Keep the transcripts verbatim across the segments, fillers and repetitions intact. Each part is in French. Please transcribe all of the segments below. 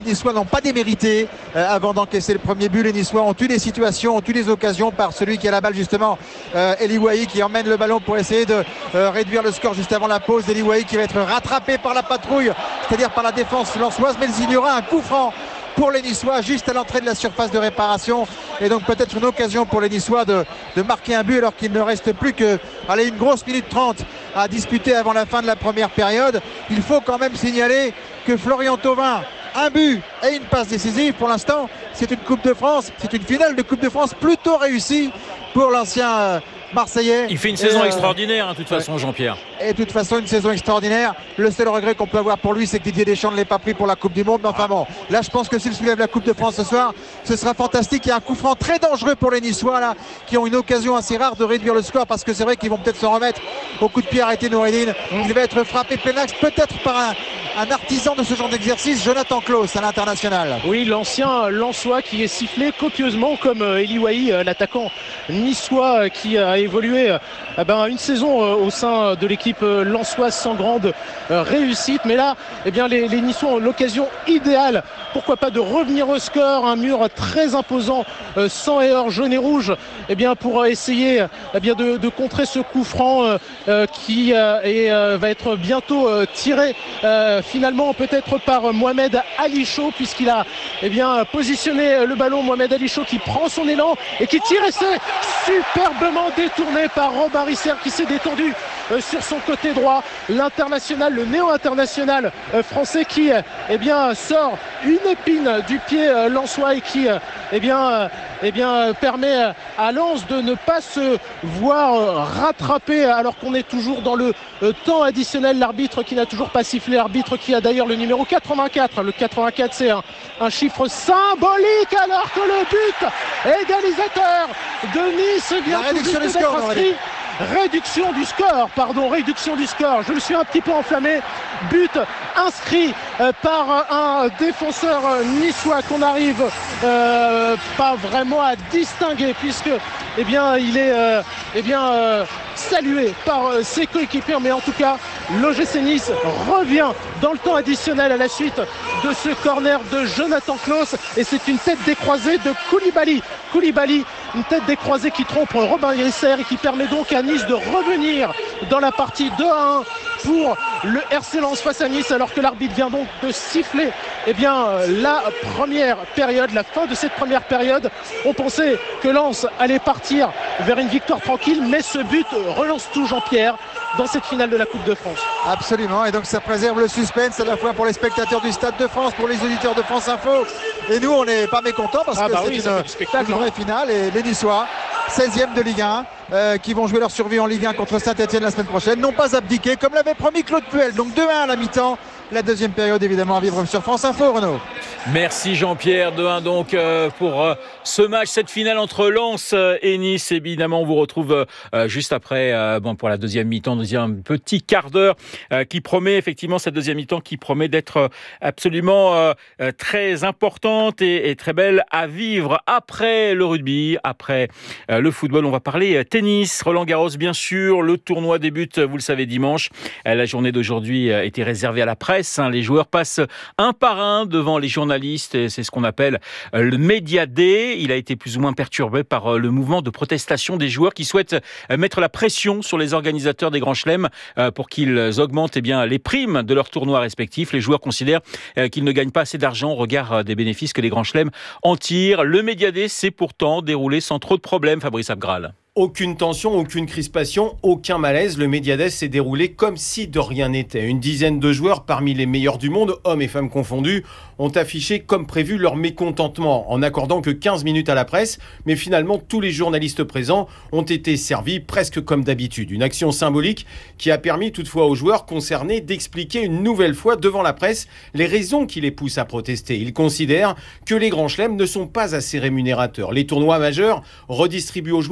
Les Niçois n'ont pas démérité euh, avant d'encaisser le premier but. Les Niçois ont eu des situations, ont eu des occasions par celui qui a la balle justement, euh, Eli Wahi, qui emmène le ballon pour essayer de euh, réduire le score juste avant la pause. Eli Wahi qui va être rattrapé par la patrouille, c'est-à-dire par la défense lensoise, mais il y aura un coup franc pour les Niçois juste à l'entrée de la surface de réparation, et donc peut-être une occasion pour les Niçois de, de marquer un but alors qu'il ne reste plus que allez, une grosse minute trente à disputer avant la fin de la première période. Il faut quand même signaler que Florian Thauvin, un but et une passe décisive. Pour l'instant, c'est une Coupe de France, c'est une finale de Coupe de France plutôt réussie pour l'ancien euh, Marseillais. Il fait une saison et, euh, extraordinaire, hein, de toute façon, ouais. Jean-Pierre. Et de toute façon, une saison extraordinaire. Le seul regret qu'on peut avoir pour lui, c'est que Didier Deschamps ne l'ait pas pris pour la Coupe du Monde. Mais enfin bon, là, je pense que s'il soulève la Coupe de France ce soir, ce sera fantastique. Il y a un coup franc très dangereux pour les Niçois, là, qui ont une occasion assez rare de réduire le score, parce que c'est vrai qu'ils vont peut-être se remettre au coup de pied arrêté. Noureddine, il va être frappé plein axe, peut-être par un, un artisan de ce genre d'exercice, Jonathan Klaus, à l'international. Oui, l'ancien Lensois qui est sifflé copieusement comme euh, Eli Wahi, euh, l'attaquant niçois euh, qui a évolué euh, ben, une saison euh, au sein de l'équipe euh, lensoise sans grande euh, réussite. Mais là, eh bien, les, les Niçois ont l'occasion idéale, pourquoi pas, de revenir au score. Un mur très imposant, euh, sans erreur jaune et rouge, eh bien, pour essayer eh bien, de, de contrer ce coup franc euh, euh, qui euh, est, euh, va être bientôt euh, tiré euh, finalement peut-être par Mohamed Ali Chaud, puisqu'il a eh bien, positionné le ballon. Mohamed Ali Chaud qui prend son élan et qui tire, et c'est superbement détourné par Robin Risser qui s'est détendu euh, sur son côté droit. L'international, le néo-international euh, français qui euh, eh bien, sort une épine du pied euh, lensois et qui euh, eh bien, euh, eh bien, permet à Lens de ne pas se voir euh, rattraper alors qu'on est toujours dans le euh, temps additionnel. L'arbitre qui n'a toujours pas sifflé, l'arbitre qui a d'ailleurs le numéro quatre-vingt-quatre. Le quatre-vingt-quatre, c'est un, un chiffre symbolique, alors que le but égalisateur de Nice vient tout juste d'être inscrit. Réduction du score, pardon, réduction du score. Je me suis un petit peu enflammé. But inscrit euh, par un défenseur euh, niçois qu'on n'arrive euh, pas vraiment à distinguer, puisque eh bien, il est euh, eh bien, euh, salué par euh, ses coéquipiers. Mais en tout cas, l'O G C Nice revient dans le temps additionnel à la suite de ce corner de Jonathan Klaus, et c'est une tête décroisée de Koulibaly. Koulibaly, une tête décroisée qui trompe Robin Risser et qui permet donc à Nice de revenir dans la partie deux à un pour le R C Lens face à Nice, alors que l'arbitre vient donc de siffler eh bien, la première période, la fin de cette première période. On pensait que Lens allait partir vers une victoire tranquille, mais ce but relance tout, Jean-Pierre, dans cette finale de la Coupe de France. Absolument, et donc ça préserve le suspense à la fois pour les spectateurs du Stade de France, pour les auditeurs de France Info, et nous on n'est pas mécontents parce ah que bah c'est oui, une, une vraie finale, et les Niçois, seizième de Ligue un, euh, qui vont jouer leur survie en Ligue un contre Saint-Etienne la semaine prochaine, n'ont pas abdiqué comme l'avait promis Claude Puel. Donc deux à un à la mi-temps. La deuxième période évidemment à vivre sur France Info, Renaud. Merci Jean-Pierre. deux un donc euh, pour euh, ce match, cette finale entre Lens et Nice. Évidemment, on vous retrouve euh, juste après euh, bon, pour la deuxième mi-temps, deuxième petit quart d'heure euh, qui promet effectivement, cette deuxième mi-temps qui promet d'être absolument euh, très importante et, et très belle à vivre. Après le rugby, après euh, le football, on va parler tennis. Roland Garros bien sûr, le tournoi débute, vous le savez, dimanche. La journée d'aujourd'hui était réservée à la presse. Les joueurs passent un par un devant les journalistes, et c'est ce qu'on appelle le Media Day. Il a été plus ou moins perturbé par le mouvement de protestation des joueurs qui souhaitent mettre la pression sur les organisateurs des grands chelems pour qu'ils augmentent eh bien, les primes de leurs tournois respectifs. Les joueurs considèrent qu'ils ne gagnent pas assez d'argent au regard des bénéfices que les grands chelems en tirent. Le Media Day s'est pourtant déroulé sans trop de problèmes, Fabrice Abgral. Aucune tension, aucune crispation, aucun malaise. Le Media Day s'est déroulé comme si de rien n'était. Une dizaine de joueurs parmi les meilleurs du monde, hommes et femmes confondus, ont affiché comme prévu leur mécontentement en n'accordant que quinze minutes à la presse. Mais finalement, tous les journalistes présents ont été servis presque comme d'habitude. Une action symbolique qui a permis toutefois aux joueurs concernés d'expliquer une nouvelle fois devant la presse les raisons qui les poussent à protester. Ils considèrent que les grands chelems ne sont pas assez rémunérateurs. Les tournois majeurs redistribuent aux joueurs quinze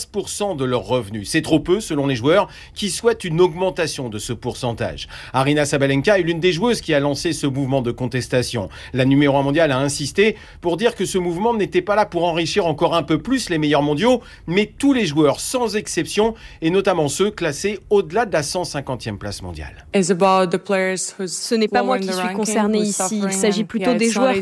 quinze pour cent de leurs revenus. C'est trop peu selon les joueurs qui souhaitent une augmentation de ce pourcentage. Aryna Sabalenka est l'une des joueuses qui a lancé ce mouvement de contestation. La numéro un mondiale a insisté pour dire que ce mouvement n'était pas là pour enrichir encore un peu plus les meilleurs mondiaux, mais tous les joueurs sans exception, et notamment ceux classés au-delà de la cent cinquantième place mondiale. Ce n'est pas moi qui suis concerné ici, il s'agit plutôt des joueurs